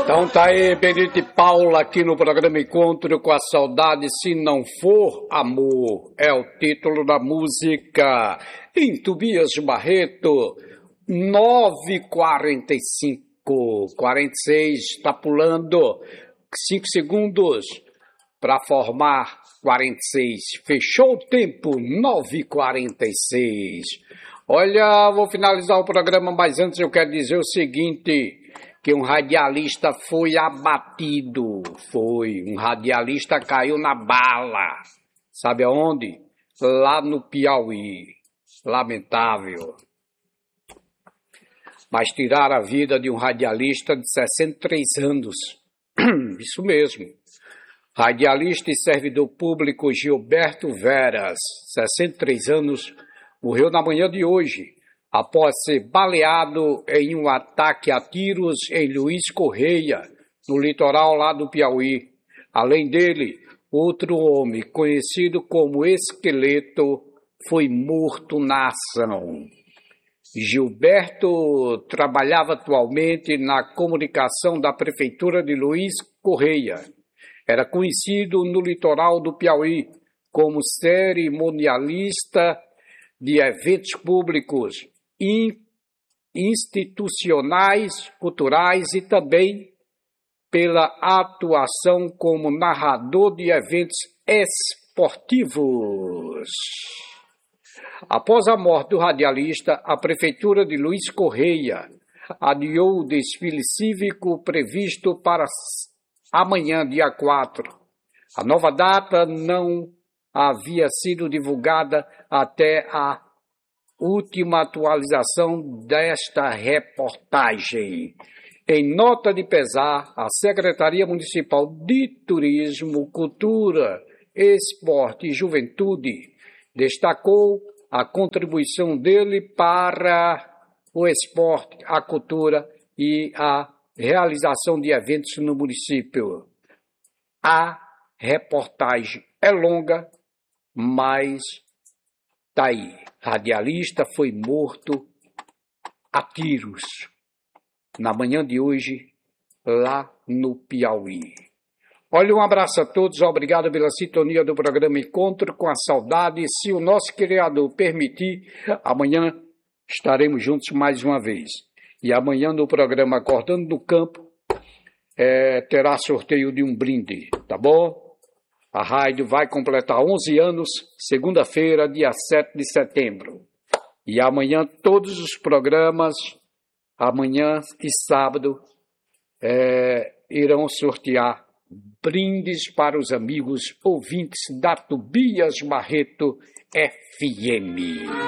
Então tá aí, Benito e Paula aqui no programa Encontro com a Saudade, Se Não For Amor, é o título da música. Em Tobias Barreto, 9h45, 46, está pulando 5 segundos para formar 46. Fechou o tempo, 9h46. Olha, vou finalizar o programa, mas antes eu quero dizer o seguinte, que um radialista foi abatido. Um radialista caiu na bala. Sabe aonde? Lá no Piauí. Lamentável. Mas tiraram a vida de um radialista de 63 anos. Isso mesmo. Radialista e servidor público Gilberto Veras, 63 anos, morreu na manhã de hoje, após ser baleado em um ataque a tiros em Luiz Correia, no litoral lá do Piauí. Além dele, outro homem, conhecido como Esqueleto, foi morto na ação. Gilberto trabalhava atualmente na comunicação da Prefeitura de Luiz Correia. Era conhecido no litoral do Piauí como cerimonialista de eventos públicos, institucionais, culturais e também pela atuação como narrador de eventos esportivos. Após a morte do radialista, a Prefeitura de Luiz Correia adiou o desfile cívico previsto para amanhã, dia 4. A nova data não havia sido divulgada até a última atualização desta reportagem. Em nota de pesar, a Secretaria Municipal de Turismo, Cultura, Esporte e Juventude destacou a contribuição dele para o esporte, a cultura e a realização de eventos no município. A reportagem é longa, mas tá aí. Radialista foi morto a tiros na manhã de hoje, lá no Piauí. Olha, um abraço a todos, obrigado pela sintonia do programa Encontro com a Saudade. Se o nosso Criador permitir, amanhã estaremos juntos mais uma vez. E amanhã no programa Acordando no Campo, terá sorteio de um brinde, tá bom? A rádio vai completar 11 anos, segunda-feira, dia 7 de setembro. E amanhã todos os programas, amanhã e sábado, irão sortear brindes para os amigos ouvintes da Tobias Barreto FM.